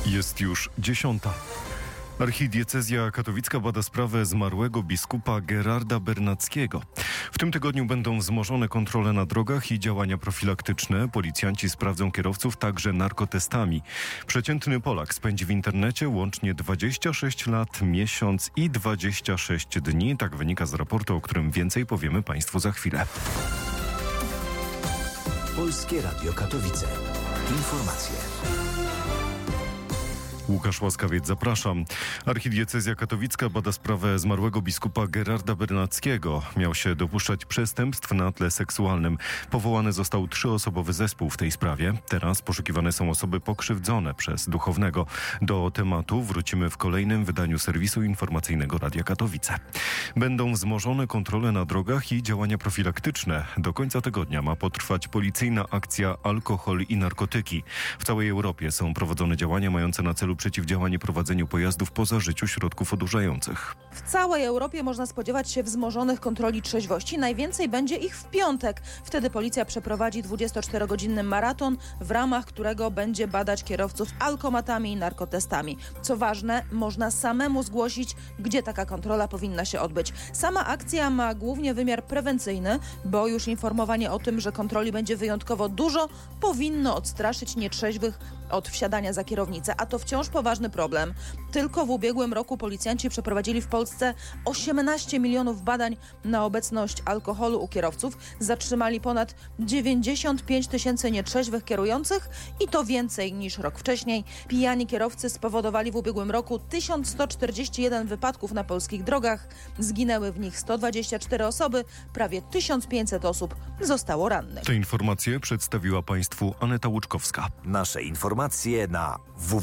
Jest już 10. Archidiecezja katowicka bada sprawę zmarłego biskupa Gerarda Bernackiego. W tym tygodniu będą wzmożone kontrole na drogach i działania profilaktyczne. Policjanci sprawdzą kierowców także narkotestami. Przeciętny Polak spędzi w internecie łącznie 26 lat, miesiąc i 26 dni. Tak wynika z raportu, o którym więcej powiemy Państwu za chwilę. Polskie Radio Katowice. Informacje. Łukasz Łaskawiec, zapraszam. Archidiecezja katowicka bada sprawę zmarłego biskupa Gerarda Bernackiego. Miał się dopuszczać przestępstw na tle seksualnym. Powołany został 3-osobowy zespół w tej sprawie. Teraz poszukiwane są osoby pokrzywdzone przez duchownego. Do tematu wrócimy w kolejnym wydaniu serwisu informacyjnego Radia Katowice. Będą wzmożone kontrole na drogach i działania profilaktyczne. Do końca tygodnia ma potrwać policyjna akcja Alkohol i narkotyki. W całej Europie są prowadzone działania mające na celu przeciwdziałanie prowadzeniu pojazdów po zażyciu środków odurzających. W całej Europie można spodziewać się wzmożonych kontroli trzeźwości. Najwięcej będzie ich w piątek. Wtedy policja przeprowadzi 24-godzinny maraton, w ramach którego będzie badać kierowców alkomatami i narkotestami. Co ważne, można samemu zgłosić, gdzie taka kontrola powinna się odbyć. Sama akcja ma głównie wymiar prewencyjny, bo już informowanie o tym, że kontroli będzie wyjątkowo dużo, powinno odstraszyć nietrzeźwych od wsiadania za kierownicę, a to wciąż poważny problem. Tylko w ubiegłym roku policjanci przeprowadzili w Polsce 18 milionów badań na obecność alkoholu u kierowców. Zatrzymali ponad 95 tysięcy nietrzeźwych kierujących i to więcej niż rok wcześniej. Pijani kierowcy spowodowali w ubiegłym roku 1141 wypadków na polskich drogach. Zginęły w nich 124 osoby, prawie 1500 osób zostało rannych. Te informacje przedstawiła Państwu Aneta Łuczkowska. Nasze informacje na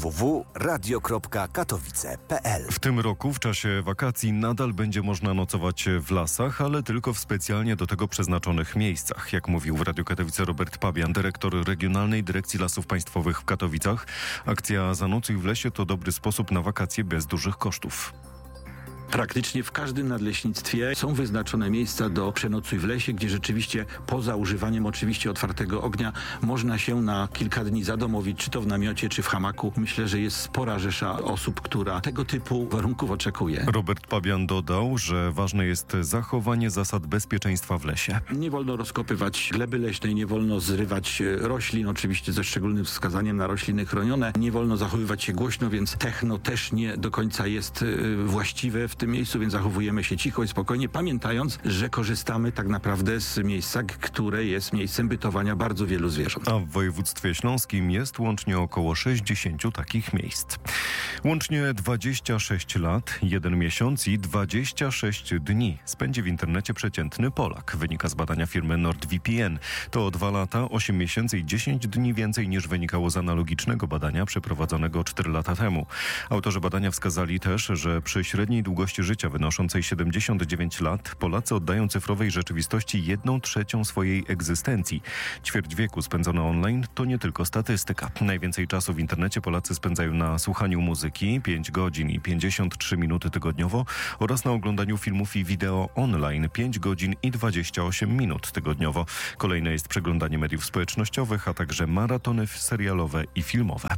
www.radio.katowice.pl. W tym roku w czasie wakacji nadal będzie można nocować w lasach, ale tylko w specjalnie do tego przeznaczonych miejscach. Jak mówił w Radiu Katowice Robert Pabian, dyrektor Regionalnej Dyrekcji Lasów Państwowych w Katowicach, akcja Zanocuj w lesie to dobry sposób na wakacje bez dużych kosztów. Praktycznie w każdym nadleśnictwie są wyznaczone miejsca do przenocuj w lesie, gdzie rzeczywiście poza używaniem oczywiście otwartego ognia można się na kilka dni zadomowić, czy to w namiocie, czy w hamaku. Myślę, że jest spora rzesza osób, która tego typu warunków oczekuje. Robert Pabian dodał, że ważne jest zachowanie zasad bezpieczeństwa w lesie. Nie wolno rozkopywać gleby leśnej, nie wolno zrywać roślin, oczywiście ze szczególnym wskazaniem na rośliny chronione. Nie wolno zachowywać się głośno, więc techno też nie do końca jest właściwe w tym miejscu, więc zachowujemy się cicho i spokojnie, pamiętając, że korzystamy tak naprawdę z miejsca, które jest miejscem bytowania bardzo wielu zwierząt. A w województwie śląskim jest łącznie około 60 takich miejsc. Łącznie 26 lat, 1 miesiąc i 26 dni spędzi w internecie przeciętny Polak. Wynika z badania firmy NordVPN. To 2 lata, 8 miesięcy i 10 dni więcej niż wynikało z analogicznego badania przeprowadzonego 4 lata temu. Autorzy badania wskazali też, że przy średniej długości życia wynoszącej 79 lat Polacy oddają cyfrowej rzeczywistości 1/3 swojej egzystencji. Ćwierć wieku spędzone online to nie tylko statystyka. Najwięcej czasu w internecie Polacy spędzają na słuchaniu muzyki 5 godzin i 53 minuty tygodniowo oraz na oglądaniu filmów i wideo online 5 godzin i 28 minut tygodniowo. Kolejne jest przeglądanie mediów społecznościowych, a także maratony serialowe i filmowe.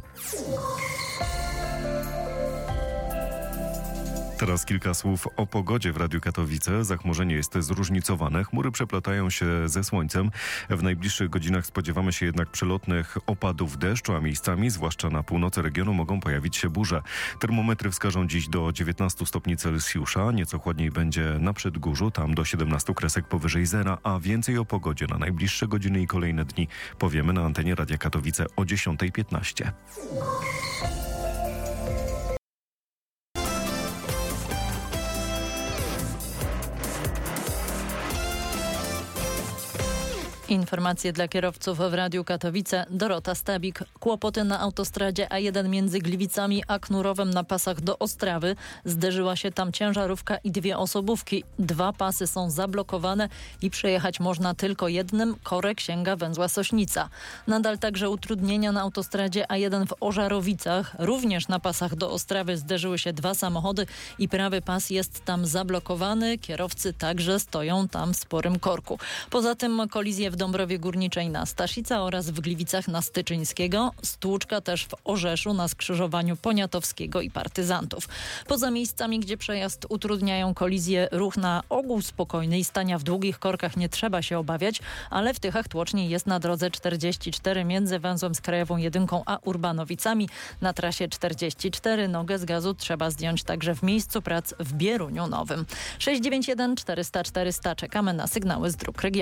Teraz kilka słów o pogodzie w Radiu Katowice. Zachmurzenie jest zróżnicowane. Chmury przeplatają się ze słońcem. W najbliższych godzinach spodziewamy się jednak przelotnych opadów deszczu, a miejscami, zwłaszcza na północy regionu, mogą pojawić się burze. Termometry wskażą dziś do 19 stopni Celsjusza. Nieco chłodniej będzie na Przedgórzu, tam do 17 kresek powyżej zera, a więcej o pogodzie na najbliższe godziny i kolejne dni powiemy na antenie Radia Katowice o 10:15. Informacje dla kierowców w Radiu Katowice. Dorota Stabik. Kłopoty na autostradzie A1 między Gliwicami a Knurowem na pasach do Ostrawy. Zderzyła się tam ciężarówka i 2 osobówki. 2 pasy są zablokowane i przejechać można tylko jednym. Korek sięga węzła Sośnica. Nadal także utrudnienia na autostradzie A1 w Ożarowicach. Również na pasach do Ostrawy zderzyły się 2 samochody i prawy pas jest tam zablokowany. Kierowcy także stoją tam w sporym korku. Poza tym kolizje w Dąbrowie Górniczej na Staszica oraz w Gliwicach na Styczyńskiego. Stłuczka też w Orzeszu na skrzyżowaniu Poniatowskiego i Partyzantów. Poza miejscami, gdzie przejazd utrudniają kolizje, ruch na ogół spokojny i stania w długich korkach nie trzeba się obawiać, ale w Tychach tłoczniej jest na drodze 44 między węzłem z Krajową 1 a Urbanowicami. Na trasie 44 nogę z gazu trzeba zdjąć także w miejscu prac w Bieruniu Nowym. 691 400 400. Czekamy na sygnały z dróg regionu.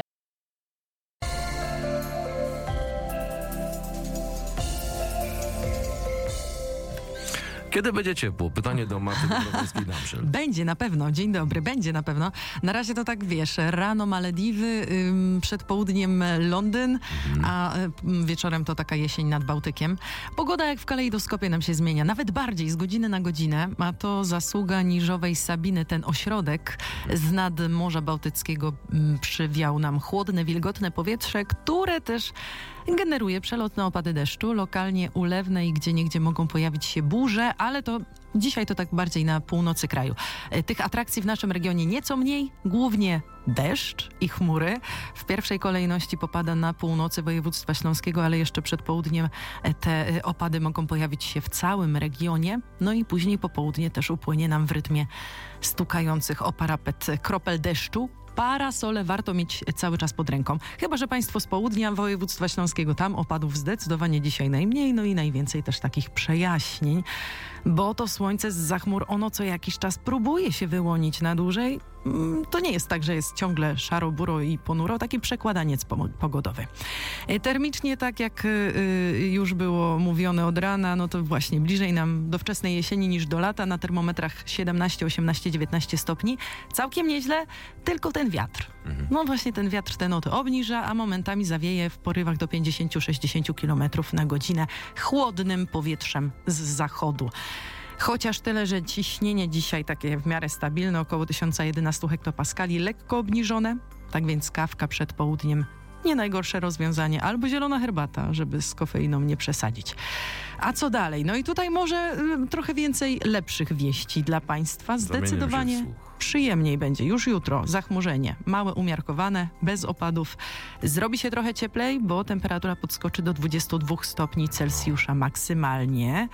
Kiedy będzie ciepło? Pytanie do Marty Dobrowolskiej-Damszel. Będzie na pewno, dzień dobry, będzie na pewno. Na razie to tak wiesz, rano Malediwy, przed południem Londyn, a wieczorem to taka jesień nad Bałtykiem. Pogoda jak w kalejdoskopie nam się zmienia, nawet bardziej, z godziny na godzinę. A to zasługa niżowej Sabiny, ten ośrodek z nad Morza Bałtyckiego przywiał nam chłodne, wilgotne powietrze, które też generuje przelotne opady deszczu, lokalnie ulewne i gdzieniegdzie mogą pojawić się burze, ale to dzisiaj to tak bardziej na północy kraju. Tych atrakcji w naszym regionie nieco mniej, głównie deszcz i chmury. W pierwszej kolejności popada na północy województwa śląskiego, ale jeszcze przed południem te opady mogą pojawić się w całym regionie. No i później po południe też upłynie nam w rytmie stukających o parapet kropel deszczu. Parasole warto mieć cały czas pod ręką. Chyba że państwo z południa województwa śląskiego, tam opadów zdecydowanie dzisiaj najmniej, no i najwięcej też takich przejaśnień, bo to słońce zza chmur, ono co jakiś czas próbuje się wyłonić na dłużej. To nie jest tak, że jest ciągle szaro, buro i ponuro, taki przekładaniec pogodowy. Termicznie, tak jak już było mówione od rana, no to właśnie bliżej nam do wczesnej jesieni niż do lata, na termometrach 17, 18, 19 stopni. Całkiem nieźle, tylko ten wiatr. No właśnie ten wiatr te noty obniża, a momentami zawieje w porywach do 50-60 km na godzinę chłodnym powietrzem z zachodu. Chociaż tyle, że ciśnienie dzisiaj takie w miarę stabilne, około 1011 hektopaskali, lekko obniżone, tak więc kawka przed południem nie najgorsze rozwiązanie, albo zielona herbata, żeby z kofeiną nie przesadzić. A co dalej? No i tutaj może trochę więcej lepszych wieści dla państwa. Zdecydowanie przyjemniej będzie. Już jutro zachmurzenie, małe umiarkowane, bez opadów. Zrobi się trochę cieplej, bo temperatura podskoczy do 22 stopni Celsjusza maksymalnie.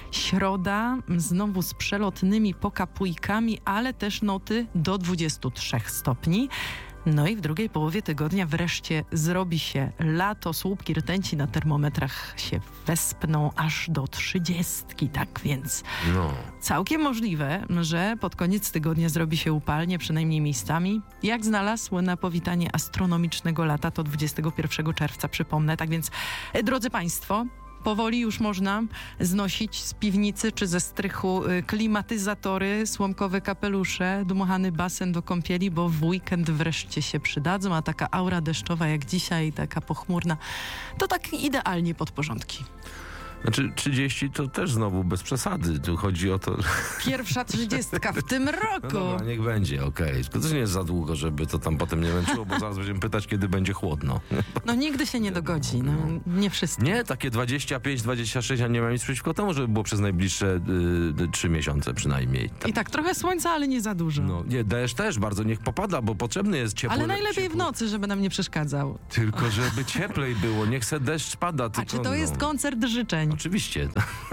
Środa znowu z przelotnymi pokapujkami, ale też noty do 23 stopni. No i w drugiej połowie tygodnia wreszcie zrobi się lato, słupki rtęci na termometrach się wespną aż do 30, tak więc całkiem możliwe, że pod koniec tygodnia zrobi się upalnie, przynajmniej miejscami. Jak znalazł na powitanie astronomicznego lata, to 21 czerwca, przypomnę. Tak więc, drodzy państwo, powoli już można znosić z piwnicy czy ze strychu klimatyzatory, słomkowe kapelusze, dmuchany basen do kąpieli, bo w weekend wreszcie się przydadzą, a taka aura deszczowa jak dzisiaj, taka pochmurna, to tak idealnie pod porządki. Znaczy 30 to też znowu bez przesady. Tu chodzi o to... Pierwsza 30 w tym roku. No dobra, niech będzie, okej. To też nie jest za długo, żeby to tam potem nie męczyło, bo zaraz będziemy pytać, kiedy będzie chłodno. No nigdy się nie dogodzi, no nie wszyscy. Nie, takie 25, 26, ja nie mam nic przeciwko temu, żeby było przez najbliższe 3 miesiące przynajmniej. I tak trochę słońca, ale nie za dużo. No nie, deszcz też bardzo niech popada, bo potrzebny jest ciepło. Ale najlepiej w nocy, żeby nam nie przeszkadzał. Tylko żeby cieplej było, niech se deszcz pada. A czy to jest koncert życzeń? Oczywiście.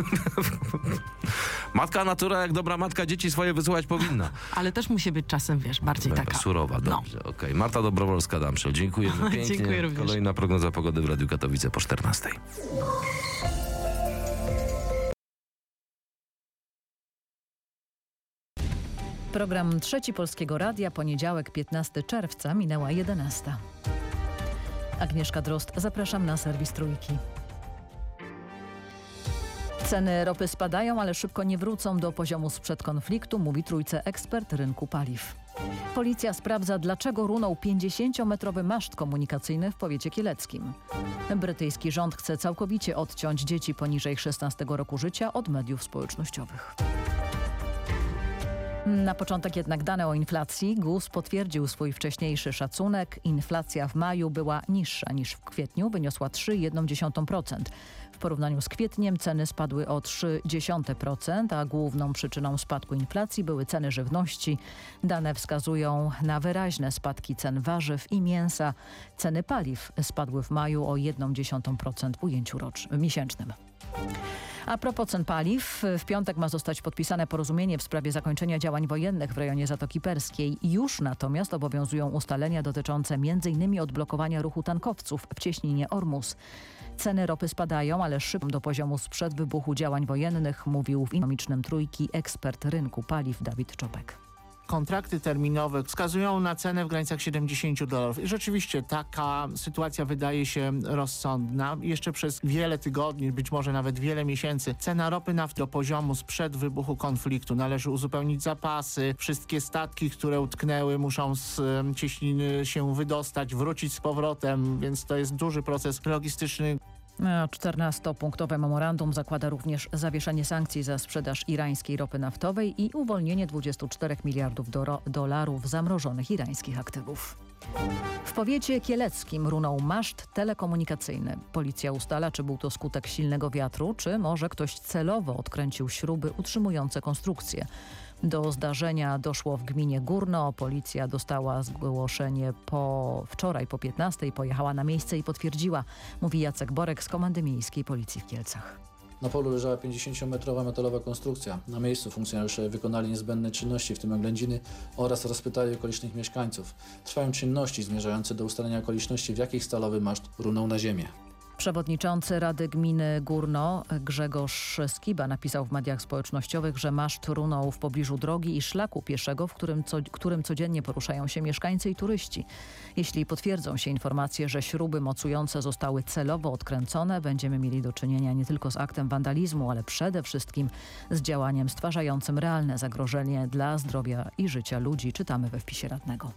Matka natura, jak dobra matka, dzieci swoje wysyłać powinna. Ale też musi być czasem, wiesz, bardziej taka... Surowa, dobrze, okej. Marta Dobrowolska-Damszel, dziękujemy pięknie. Dziękuję również. Kolejna prognoza pogody w Radiu Katowice po 14. Program Trzeci Polskiego Radia, poniedziałek 15 czerwca, minęła 11. Agnieszka Drozd, zapraszam na serwis Trójki. Ceny ropy spadają, ale szybko nie wrócą do poziomu sprzed konfliktu, mówi Trójce ekspert rynku paliw. Policja sprawdza, dlaczego runął 50-metrowy maszt komunikacyjny w powiecie kieleckim. Brytyjski rząd chce całkowicie odciąć dzieci poniżej 16 roku życia od mediów społecznościowych. Na początek jednak dane o inflacji. GUS potwierdził swój wcześniejszy szacunek. Inflacja w maju była niższa niż w kwietniu, wyniosła 3,1%. W porównaniu z kwietniem ceny spadły o 0,3%, a główną przyczyną spadku inflacji były ceny żywności. Dane wskazują na wyraźne spadki cen warzyw i mięsa. Ceny paliw spadły w maju o 0,1% w ujęciu miesięcznym. A propos cen paliw, w piątek ma zostać podpisane porozumienie w sprawie zakończenia działań wojennych w rejonie Zatoki Perskiej. Już natomiast obowiązują ustalenia dotyczące m.in. odblokowania ruchu tankowców w cieśninie Ormus. Ceny ropy spadają, ale szybko do poziomu sprzed wybuchu działań wojennych, mówił w Ekonomicznym Trójki ekspert rynku paliw Dawid Czopek. Kontrakty terminowe wskazują na cenę w granicach $70. I rzeczywiście taka sytuacja wydaje się rozsądna. Jeszcze przez wiele tygodni, być może nawet wiele miesięcy, cena ropy nafty do poziomu sprzed wybuchu konfliktu. Należy uzupełnić zapasy. Wszystkie statki, które utknęły, muszą z cieśniny się wydostać, wrócić z powrotem, więc to jest duży proces logistyczny. 14-punktowe memorandum zakłada również zawieszenie sankcji za sprzedaż irańskiej ropy naftowej i uwolnienie 24 miliardów dolarów zamrożonych irańskich aktywów. W powiecie kieleckim runął maszt telekomunikacyjny. Policja ustala, czy był to skutek silnego wiatru, czy może ktoś celowo odkręcił śruby utrzymujące konstrukcję. Do zdarzenia doszło w gminie Górno. Policja dostała zgłoszenie wczoraj po 15:00, pojechała na miejsce i potwierdziła, mówi Jacek Borek z Komendy Miejskiej Policji w Kielcach. Na polu leżała 50-metrowa metalowa konstrukcja. Na miejscu funkcjonariusze wykonali niezbędne czynności, w tym oględziny, oraz rozpytali okolicznych mieszkańców. Trwają czynności zmierzające do ustalenia okoliczności, w jakich stalowy maszt runął na ziemię. Przewodniczący Rady Gminy Górno Grzegorz Skiba napisał w mediach społecznościowych, że maszt runął w pobliżu drogi i szlaku pieszego, którym codziennie poruszają się mieszkańcy i turyści. Jeśli potwierdzą się informacje, że śruby mocujące zostały celowo odkręcone, będziemy mieli do czynienia nie tylko z aktem wandalizmu, ale przede wszystkim z działaniem stwarzającym realne zagrożenie dla zdrowia i życia ludzi, czytamy we wpisie radnego.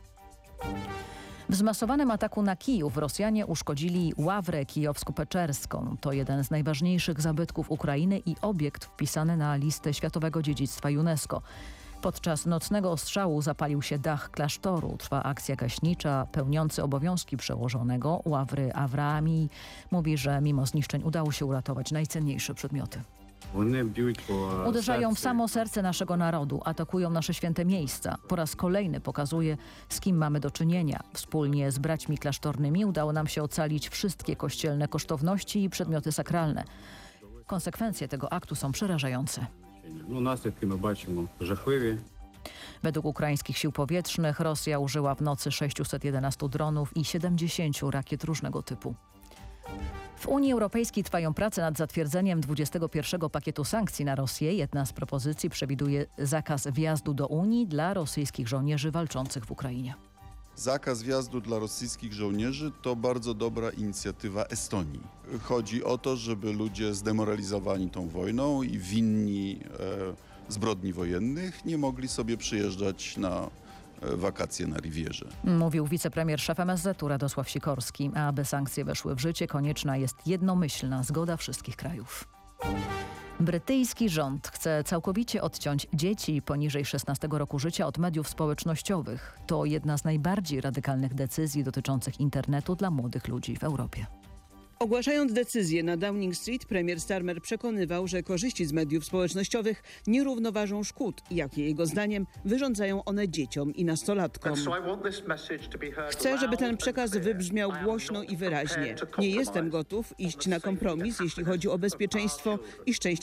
W zmasowanym ataku na Kijów Rosjanie uszkodzili ławrę kijowsko-peczerską. To jeden z najważniejszych zabytków Ukrainy i obiekt wpisany na listę Światowego Dziedzictwa UNESCO. Podczas nocnego ostrzału zapalił się dach klasztoru. Trwa akcja gaśnicza. Pełniący obowiązki przełożonego Ławry Avraami mówi, że mimo zniszczeń udało się uratować najcenniejsze przedmioty. Uderzają w samo serce naszego narodu, atakują nasze święte miejsca. Po raz kolejny pokazuje, z kim mamy do czynienia. Wspólnie z braćmi klasztornymi udało nam się ocalić wszystkie kościelne kosztowności i przedmioty sakralne. Konsekwencje tego aktu są przerażające. Według ukraińskich sił powietrznych Rosja użyła w nocy 611 dronów i 70 rakiet różnego typu. W Unii Europejskiej trwają prace nad zatwierdzeniem 21 pakietu sankcji na Rosję. Jedna z propozycji przewiduje zakaz wjazdu do Unii dla rosyjskich żołnierzy walczących w Ukrainie. Zakaz wjazdu dla rosyjskich żołnierzy to bardzo dobra inicjatywa Estonii. Chodzi o to, żeby ludzie zdemoralizowani tą wojną i winni zbrodni wojennych nie mogli sobie przyjeżdżać na wakacje na Rivierze. Mówił wicepremier szef MSZ-u Radosław Sikorski. A aby sankcje weszły w życie, konieczna jest jednomyślna zgoda wszystkich krajów. Brytyjski rząd chce całkowicie odciąć dzieci poniżej 16 roku życia od mediów społecznościowych. To jedna z najbardziej radykalnych decyzji dotyczących internetu dla młodych ludzi w Europie. Ogłaszając decyzję na Downing Street, premier Starmer przekonywał, że korzyści z mediów społecznościowych nie równoważą szkód, jakie jego zdaniem wyrządzają one dzieciom i nastolatkom. Chcę, żeby ten przekaz wybrzmiał głośno i wyraźnie. Nie jestem gotów iść na kompromis, jeśli chodzi o bezpieczeństwo i szczęście